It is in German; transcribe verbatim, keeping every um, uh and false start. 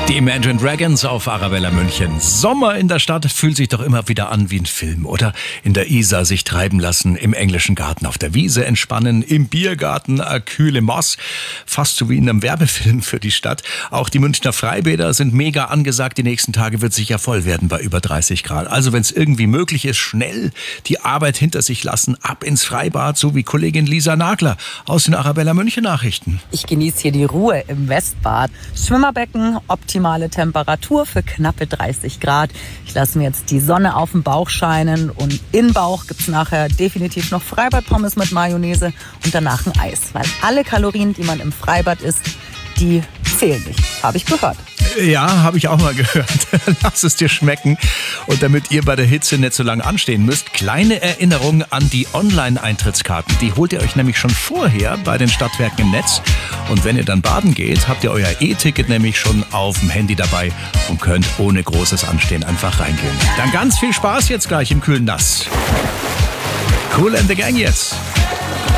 Die Imagine Dragons auf Arabella München. Sommer in der Stadt fühlt sich doch immer wieder an wie ein Film, oder? In der Isar sich treiben lassen, im englischen Garten auf der Wiese entspannen, im Biergarten eine kühle Moss. Fast so wie in einem Werbefilm für die Stadt. Auch die Münchner Freibäder sind mega angesagt. Die nächsten Tage wird sicher voll werden bei über dreißig Grad. Also wenn es irgendwie möglich ist, schnell die Arbeit hinter sich lassen, ab ins Freibad, so wie Kollegin Lisa Nagler aus den Arabella München Nachrichten. Ich genieße hier die Ruhe im Westbad. Schwimmerbecken, optimale Temperatur für knappe dreißig Grad. Ich lasse mir jetzt die Sonne auf den Bauch scheinen und in Bauch gibt's nachher definitiv noch Freibad-Pommes mit Mayonnaise und danach ein Eis. Weil alle Kalorien, die man im Freibad isst, die zählen nicht, habe ich gehört. Ja, habe ich auch mal gehört. Lass es dir schmecken. Und damit ihr bei der Hitze nicht so lange anstehen müsst, kleine Erinnerung an die Online-Eintrittskarten. Die holt ihr euch nämlich schon vorher bei den Stadtwerken im Netz. Und wenn ihr dann baden geht, habt ihr euer E-Ticket nämlich schon auf dem Handy dabei und könnt ohne großes Anstehen einfach reingehen. Dann ganz viel Spaß jetzt gleich im kühlen Nass. Kool and the Gang jetzt.